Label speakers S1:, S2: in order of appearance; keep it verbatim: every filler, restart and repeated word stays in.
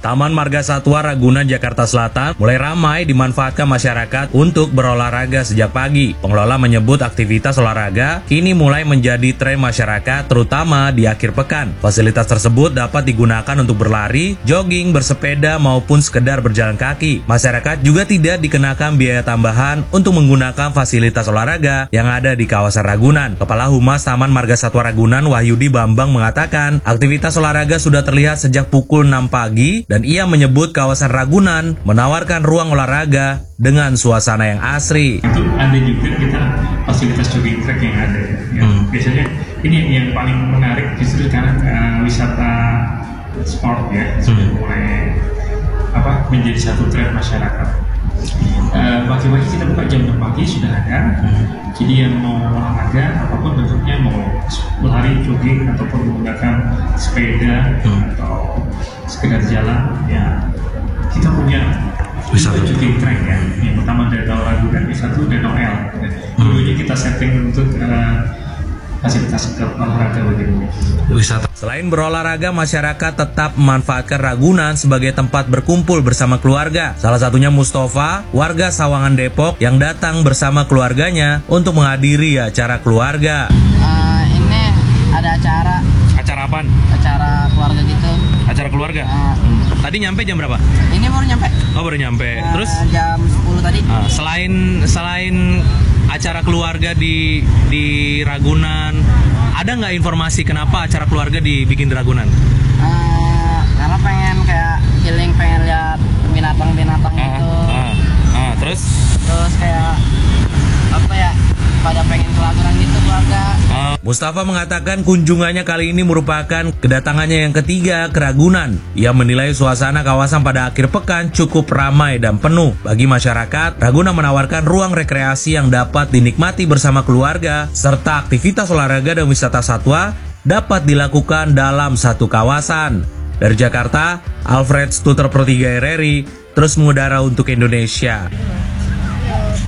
S1: Taman Marga Satwa Ragunan, Jakarta Selatan mulai ramai dimanfaatkan masyarakat untuk berolahraga sejak pagi. Pengelola menyebut aktivitas olahraga kini mulai menjadi tren masyarakat, terutama di akhir pekan. Fasilitas tersebut dapat digunakan untuk berlari, jogging, bersepeda, maupun sekedar berjalan kaki. Masyarakat juga tidak dikenakan biaya tambahan untuk menggunakan fasilitas olahraga yang ada di kawasan Ragunan. Kepala Humas Taman Marga Satwa Ragunan, Wahyudi Bambang, mengatakan aktivitas olahraga sudah terlihat sejak pukul enam pagi dan ia menyebut kawasan Ragunan menawarkan ruang olahraga dengan suasana yang asri.
S2: Itu ada juga kita fasilitas jogging track yang ada. Ya. Hmm. Biasanya ini yang paling menarik justru karena uh, wisata sport ya sudah hmm. mulai apa menjadi satu tren masyarakat. Uh, pagi-pagi kita buka jam enam pagi sudah ada. Hmm. Jadi yang mau olahraga apapun bentuknya, mau lari, jogging ataupun menggunakan sepeda hmm. atau sekedar jalan, ya kita punya wisata jogging track ya. Yang pertama Danau Ragunan, yang satu Danau L. Keduanya hmm. kita setting untuk uh, fasilitas olahraga bagi
S1: wisata. Selain berolahraga, masyarakat tetap memanfaatkan Ragunan sebagai tempat berkumpul bersama keluarga. Salah satunya Mustafa, warga Sawangan Depok, yang datang bersama keluarganya untuk menghadiri acara keluarga.
S3: Uh, ini ada acara.
S1: Acara apaan?
S3: Acara keluarga gitu.
S1: Acara keluarga?
S3: Uh,
S1: hmm. Tadi nyampe jam berapa?
S3: Ini baru nyampe.
S1: Oh, baru nyampe. Uh, Terus?
S3: Jam sepuluh tadi.
S1: Uh, selain selain acara keluarga di di Ragunan, ada nggak informasi kenapa acara keluarga dibikin di Ragunan?
S3: Uh, karena pengen kayak healing, pengen lihat binatang-binatang
S1: uh,
S3: itu.
S1: Uh, uh, terus?
S3: Terus kayak apa ya? Pada pengen ke Ragunan gitu keluarga.
S1: Uh, Mustafa mengatakan kunjungannya kali ini merupakan kedatangannya yang ketiga ke Ragunan. Ia menilai suasana kawasan pada akhir pekan cukup ramai dan penuh. Bagi masyarakat, Ragunan menawarkan ruang rekreasi yang dapat dinikmati bersama keluarga, serta aktivitas olahraga dan wisata satwa dapat dilakukan dalam satu kawasan. Dari Jakarta, Alfred Stuter Pro tiga R R I terus mengudara untuk Indonesia.